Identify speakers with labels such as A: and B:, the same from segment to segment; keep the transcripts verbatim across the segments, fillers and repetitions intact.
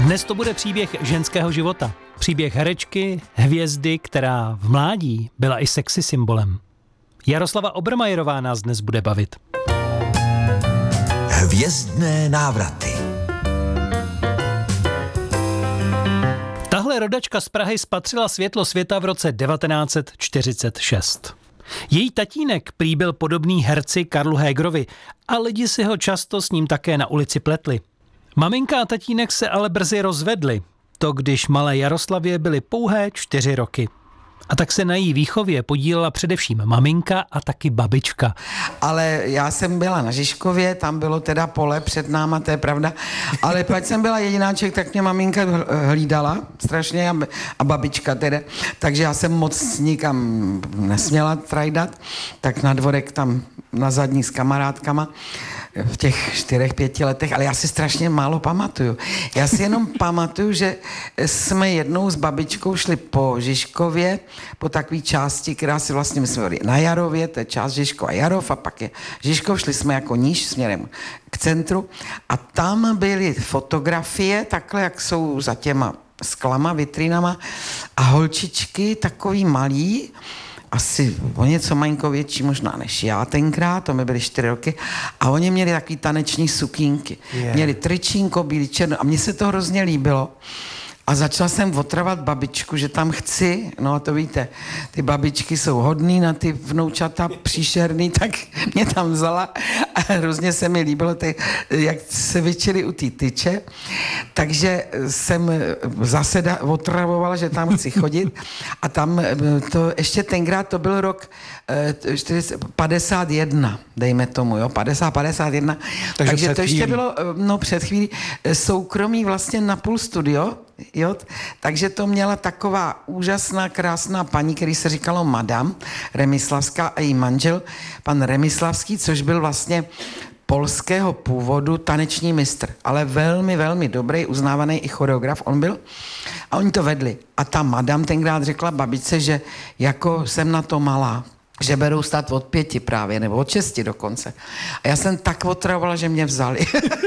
A: Dnes to bude příběh ženského života. Příběh herečky, hvězdy, která v mládí byla i sexy symbolem. Jaroslava Obermajerová nás dnes bude bavit.
B: Hvězdné návraty.
A: Tahle rodačka z Prahy spatřila světlo světa v roce devatenáct set čtyřicet šest. Její tatínek prý byl podobný herci Karlu Hégerovi a lidi si ho často s ním také na ulici pletli. Maminka a tatínek se ale brzy rozvedli, to když malé Jaroslavě byly pouhé čtyři roky. A tak se na její výchově podílela především maminka a taky babička.
C: Ale já jsem byla na Žižkově, tam bylo teda pole před náma, to je pravda, ale pak jsem byla jedináček, tak mě maminka hlídala strašně a, a babička teda, takže já jsem moc nikam nesměla trajdat, tak na dvorek tam na zadní s kamarádkama v těch čtyřech, pěti letech, ale já si strašně málo pamatuju. Já si jenom pamatuju, že jsme jednou s babičkou šli po Žižkově, po takové části, která si vlastně, my jsme byli na Jarově, to je část Žižkov a Jarov, a pak je Žižkov, šli jsme jako níž směrem k centru a tam byly fotografie, takhle, jak jsou za těma sklama, vitrinama a holčičky takový malý, asi o něco malinko větší možná než já tenkrát, to mi byly čtyři roky, a oni měli takový taneční sukínky. Yeah. Měli tričínko, bílý, černo a mně se to hrozně líbilo. A začala jsem otravat babičku, že tam chci, no a to víte, ty babičky jsou hodný na ty vnoučata, příšerný, tak mě tam vzala a hrozně se mi líbilo, ty, jak se vyčili u té tyče, takže jsem zase da, otravovala, že tam chci chodit a tam to, ještě tenkrát to byl rok padesát jedna, dejme tomu, jo, padesát, padesát jedna, takže, takže to ještě bylo, no před chvílí, soukromý vlastně na půl studio, jo, takže to měla taková úžasná, krásná paní, který se říkalo Madame Remyslavská a její manžel, pan Remyslavský, což byl vlastně polského původu taneční mistr, ale velmi, velmi dobrý, uznávaný i choreograf on byl a oni to vedli. A ta Madame tenkrát řekla babičce, že jako jsem na to malá, že berou stát od pěti právě, nebo od šesti dokonce. A já jsem tak otravovala, že mě vzali.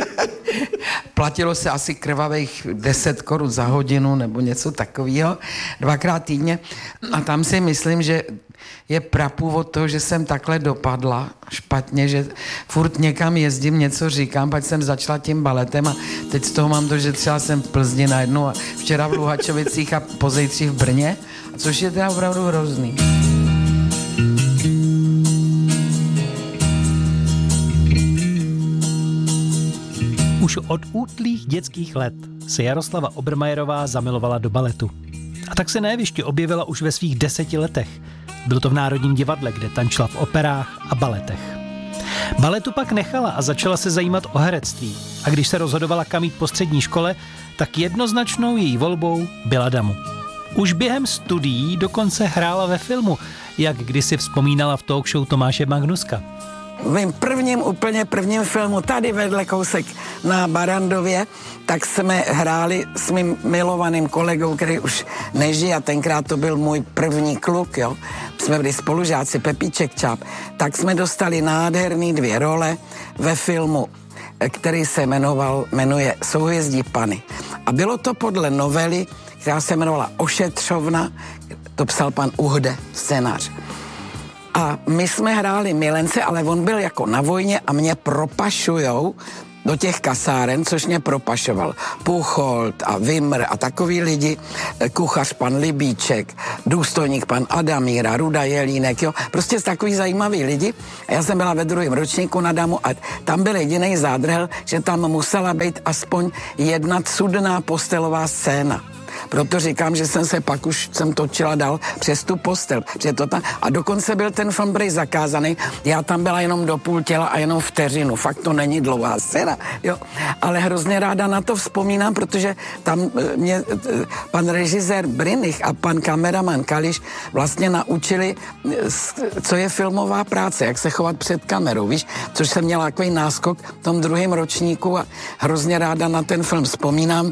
C: Platilo se asi krvavých deset korun za hodinu, nebo něco takového, dvakrát týdně. A tam si myslím, že je prapůvod toho, že jsem takhle dopadla špatně, že furt někam jezdím, něco říkám, pak jsem začala tím baletem a teď z toho mám to, že třeba jsem v Plzni najednou a včera v Luhačovicích a pozejtří v Brně, což je teda opravdu hrozný.
A: Už od útlých dětských let se Jaroslava Obermajerová zamilovala do baletu. A tak se na jevišti objevila už ve svých deseti letech. Bylo to v Národním divadle, kde tančila v operách a baletech. Baletu pak nechala a začala se zajímat o herectví. A když se rozhodovala, kam jít po střední škole, tak jednoznačnou její volbou byla Damu. Už během studií dokonce hrála ve filmu, jak kdysi vzpomínala v talk show Tomáše Magnuska.
C: V mým prvním, úplně prvním filmu, tady vedle kousek na Barandově, tak jsme hráli s mým milovaným kolegou, který už nežije, a tenkrát to byl můj první kluk, jo. Jsme byli spolužáci, Pepíček Čáp, tak jsme dostali nádherný dvě role ve filmu, který se jmenoval, jmenuje Souhvězdí Panny. A bylo to podle novely, která se jmenovala Ošetřovna, to psal pan Uhde, scénář. A my jsme hráli milence, ale on byl jako na vojně a mě propašujou do těch kasáren, což mě propašoval Pucholt a Vimr a takový lidi, kuchař pan Libíček, důstojník pan Adamíra, Ruda Jelínek, jo, prostě takový zajímavý lidi. A já jsem byla ve druhém ročníku na Damu a tam byl jediný zádrhel, že tam musela být aspoň jedna cudná postelová scéna. Proto říkám, že jsem se pak už jsem točila dál přes tu postel. To tam, a dokonce byl ten film brej zakázaný. Já tam byla jenom do půl těla a jenom vteřinu. Fakt to není dlouhá scéna. Jo. Ale hrozně ráda na to vzpomínám, protože tam mě pan režisér Brinich a pan kameraman Kališ vlastně naučili, co je filmová práce, jak se chovat před kamerou, víš? Což jsem měla takový náskok v tom druhém ročníku a hrozně ráda na ten film vzpomínám.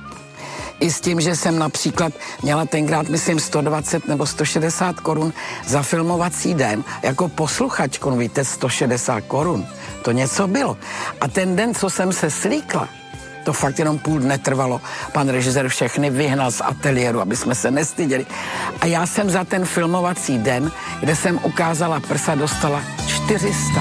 C: I s tím, že jsem například měla tenkrát, myslím, sto dvacet nebo sto šedesát korun za filmovací den. Jako posluchačku, no víte, sto šedesát korun. To něco bylo. A ten den, co jsem se slíkla, To fakt jenom půl dne trvalo. Pan režisér všechny vyhnal z ateliéru, aby jsme se nestyděli. A já jsem za ten filmovací den, kde jsem ukázala prsa, dostala čtyři sta.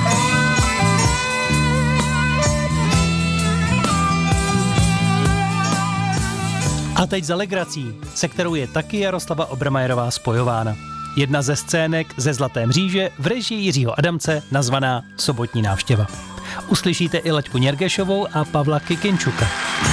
A: A teď za legrací, se kterou je taky Jaroslava Obermajerová spojována. Jedna ze scének ze Zlaté mříže v režii Jiřího Adamce nazvaná Sobotní návštěva. Uslyšíte i Laďku Něrgešovou a Pavla Kikinčuka.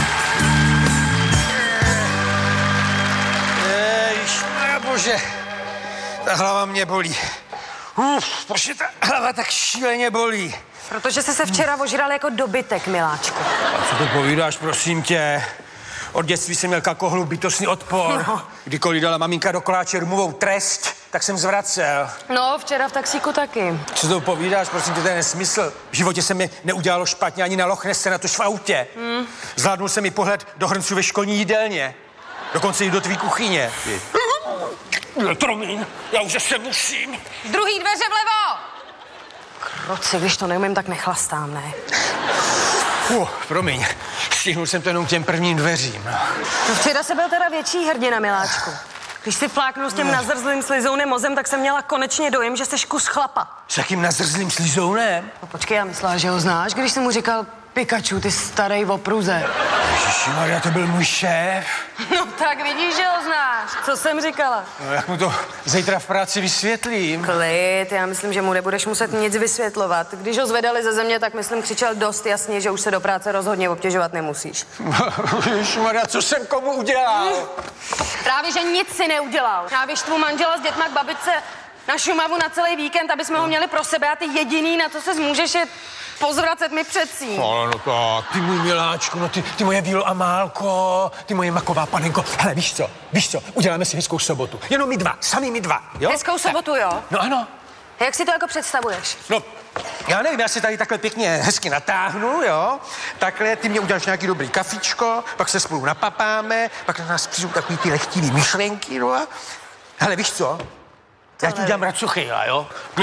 D: Ježišmarja bože, ta hlava mě bolí. Uf, proč mě ta hlava tak šíleně bolí?
E: Protože jsi se včera ožral jako dobytek, miláčku.
D: A co to povídáš, prosím tě? Od dětství jsem měl k alkoholu bytostný odpor. No. Kdykoliv dala maminka do koláče rumovou trest, tak jsem zvracel.
E: No, včera v taxíku taky.
D: Co to povídáš, prosím tě, to je nesmysl. V životě se mi neudělalo špatně ani na Loch Nesse, na tož v autě. Hmm. Zvládnul jsem mi pohled do hrnců ve školní jídelně. Dokonce i do tvý kuchyně. Promiň, já už se musím.
E: Druhý dveře vlevo! Kroci, když to neumím, tak nechlastám, ne?
D: Uh, promiň, stihnul jsem to jenom těm prvním dveřím.
E: No včera se byl teda větší hrdina, miláčku. Když si fláknul s tím nazrzlým slizounem mozem, tak jsem měla konečně dojem, že jsi kus chlapa.
D: S jakým nazrzlým slizounem?
E: No počkej, já myslela, že ho znáš, když jsem mu říkal Pikachu, ty starej opruze.
D: Ježišmarja, to byl můj šéf.
E: No tak vidíš, že ho znáš. Co jsem říkala?
D: No, jak mu to zítra v práci vysvětlím?
E: Klid, já myslím, že mu nebudeš muset nic vysvětlovat. Když ho zvedali ze země, tak myslím křičel dost jasně, že už se do práce rozhodně obtěžovat nemusíš.
D: Ježišmarja, co jsem komu udělal?
E: Hmm. Právě, že nic si neudělal. Já vyštvu manžela s dětma k babičce na Šumavu na celý víkend, aby jsme ho měli pro sebe a ty jediný, na co se zmůžeš, je pozvracet mi předsí.
D: No, no tak, ty můj miláčku, no ty, ty moje Vílo a Málko, ty moje maková panenko. Hele, víš co, víš co, uděláme si hezkou sobotu. Jenom my dva, sami my dva, jo?
E: Hezkou sobotu, jo?
D: No ano.
E: A jak si to jako představuješ?
D: No, já nevím, já si tady takhle pěkně hezky natáhnu, jo? Takhle, ty mě uděláš nějaký dobrý kafičko, pak se spolu napapáme, pak na nás přijdou takový ty lehtivý myšlenky, no a... Hele, víš co? Já ti udělám racochejla, jo?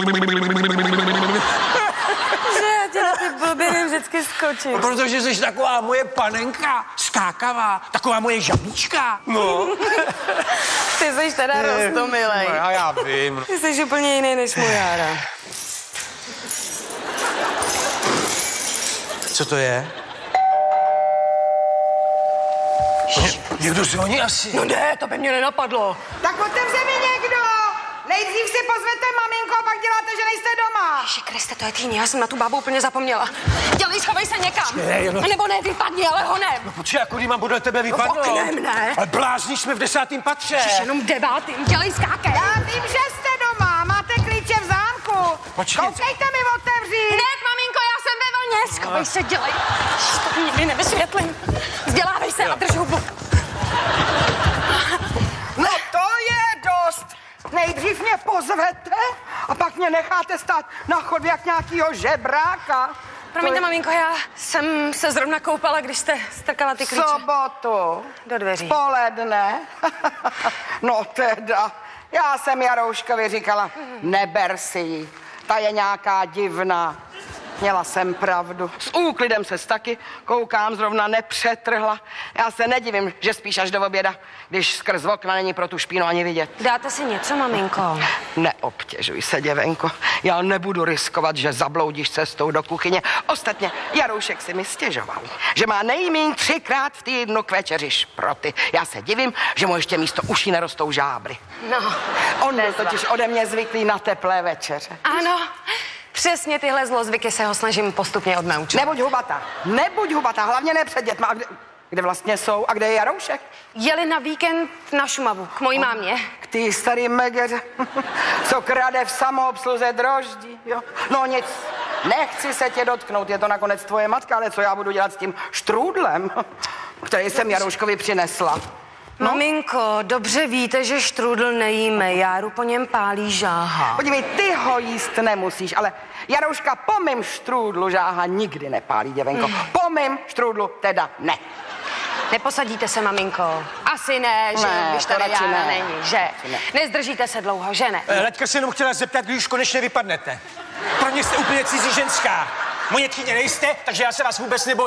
E: Že já tě na ty blbiny vždycky skočím.
D: No, protože jsi taková moje panenka, skákavá, taková moje žabička. No.
E: Ty jsi teda roztomilej.
D: No, já, já vím.
E: Ty jsi úplně jiný než můj Jára.
D: Co to je? Ně, někdo zvoní asi.
E: No ne, to by mě nenapadlo.
F: Tak otevře mi někdo! Nejdřív si pozvete maminku a pak děláte, že nejste doma.
E: Ježi Kriste, to je týně, já jsem na tu bábu úplně zapomněla. Dělej, schovej se někam.
D: Ne, no.
E: A nebo ne, vypadni, ale honem.
D: No počkej, jako když mám podle tebe vypadnout.
E: No oknem, ne.
D: Ale blázníš, jsme v desátém patře.
E: Ježiš, jenom devátým, dělej, skákej.
F: Já vím, že jste doma, máte klíče v zámku.
D: Počkej.
F: Koukejte mi otevřít.
E: Hned, maminko, já jsem ve vlně. Schovej se, dělej. Ježiš, to nikdy nevysvětlím. Vzdělávej se a drž hubu.
F: No to je dost. Nejdřív mě pozvete a pak mě necháte stát na chodbě jak nějakýho žebráka.
E: Promiňte, maminko, já jsem se zrovna koupala, když jste strkala ty klíče.
F: Sobotu.
E: Do dveří.
F: Poledne. No teda, já jsem Jarouškovi říkala, neber si ji, ta je nějaká divná. Měla jsem pravdu. S úklidem ses taky, koukám, zrovna nepřetrhla. Já se nedivím, že spíš až do oběda, když skrz okna není pro tu špínu ani vidět.
E: Dáte si něco, maminko?
F: Neobtěžuj se, děvenko. Já nebudu riskovat, že zabloudíš cestou do kuchyně. Ostatně Jaroušek si mi stěžoval, že má nejmíň třikrát v týdnu k večeři šproty. Já se divím, že mu ještě místo uší nerostou žábry.
E: No.
F: On byl totiž ode mě zvyklý na teplé večeře.
E: Ano. Přesně tyhle zlozvyky se ho snažím postupně odnaučit.
F: Nebuď hubatá, nebuď hubatá, hlavně ne před dětma. A kde, kde vlastně jsou a kde je Jaroušek?
E: Jeli na víkend na Šumavu, k mojí mámě.
F: K tý starý megeře, co krade v samoobsluze droždí, jo. No nic, nechci se tě dotknout, je to nakonec tvoje matka, ale co já budu dělat s tím štrůdlem, který jsem Jarouškovi přinesla?
E: No? Maminko, dobře víte, že štrůdl nejíme, Járu po něm pálí žáha.
F: Podívej, ty ho jíst nemusíš, ale Jarouška po mým štrůdlu žáha nikdy nepálí, děvenko. Mm. Po mým štrůdlu teda ne.
E: Neposadíte se, maminko? Asi ne, že?
F: Ne,
E: Když tady Jára
F: ne.
E: není, že?
F: Ne.
E: Nezdržíte se dlouho, že ne?
D: Eh, Laďka se jenom chtěla zeptat, když už konečně vypadnete. Pro mě jste úplně cizí ženská. Moje tchyně nejste, takže já se vás vůbec nebojím.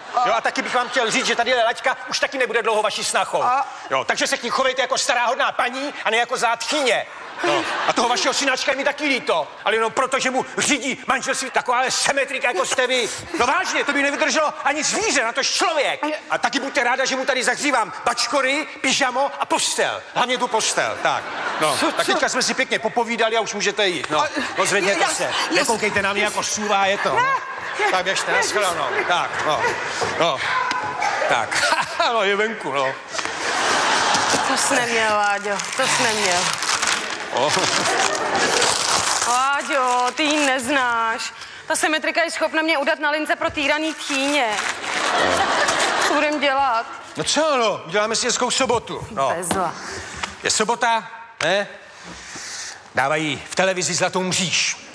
D: Jo, a taky bych vám chtěl říct, že tady Laďka už taky nebude dlouho vaší snachou. Jo, takže se k ní chovejte jako stará hodná paní a ne jako zátchyně. No. A toho vašeho synáčka je mi taky líto, ale jenom proto, že mu řídí manželství taková symetrika, jako jste vy. No vážně, to by nevydrželo ani zvíře, na tož člověk. A taky buďte ráda, že mu tady zahřívám bačkory, pyžamo a postel. Hlavně tu postel, tak. No, co, tak teďka jsme si pěkně popovídali a už můžete jít. No, no zvedněte se. Nekoukejte na mě jako sůvá, je to. No. Tak běžte, naschledanou. Tak, no, no. Tak, no je venku, no.
E: To jsi neměl, Láďo, to jsi neměl.
D: Oh.
E: Láďo, ty ji neznáš. Ta symetrika je schopna mě udat na lince pro týraný tchýně. Co budem dělat?
D: No co, no, uděláme si hezkou sobotu. No.
E: Bezla.
D: Je sobota, ne? Dávají v televizi Zlatou mříž.